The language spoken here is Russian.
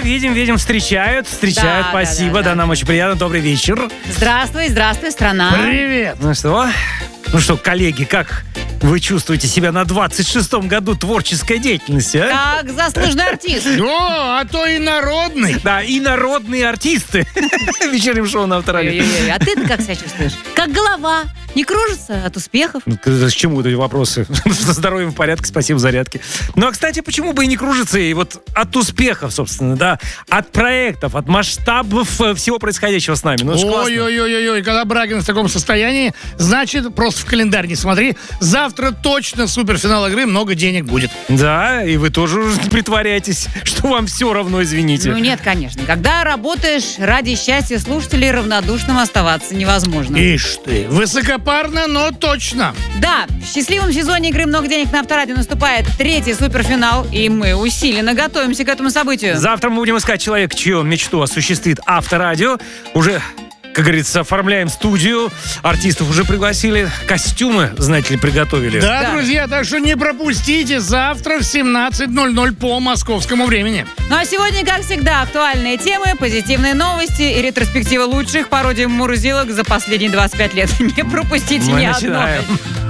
видим, встречают, Да, спасибо, да, нам очень приятно, добрый вечер. Здравствуй, страна. Привет. Ну что, коллеги, как вы чувствуете себя на 26-м году творческой деятельности, а? Как заслуженный артист. О, а то и народный. Да, и народные артисты. Вечерним шоу на Авторадио. Ой-ой-ой, а ты как себя чувствуешь? Как голова? Не кружится от успехов? К чему эти вопросы? Со здоровьем в порядке, спасибо, зарядки. Ну, а, кстати, почему бы и не кружиться? И вот от успехов, собственно, да, от проектов, от масштабов всего происходящего с нами. Ну, это ж классно. Ой-ой-ой, когда Брагин в таком состоянии, значит, просто в календарь не смотри. Завтра точно суперфинал игры, много денег будет. Да, и вы тоже уже притворяетесь, что вам все равно, извините. Ну нет, конечно. Когда работаешь ради счастья слушателей, равнодушным оставаться невозможно. Ишь ты, высокопарно, но точно. Да, в счастливом сезоне игры «Много денег» на Авторадио наступает 3-й суперфинал, и мы усиленно готовимся к этому событию. Завтра мы будем искать человека, чью мечту осуществит Авторадио. Уже, как говорится, оформляем студию. Артистов уже пригласили. Костюмы, знаете ли, приготовили. Да, друзья, так что не пропустите завтра в 17:00 по московскому времени. Ну а сегодня, как всегда, актуальные темы, позитивные новости и ретроспектива лучших пародий Мурзилок за последние 25 лет. Не пропустите Мы ни одной. начинаем.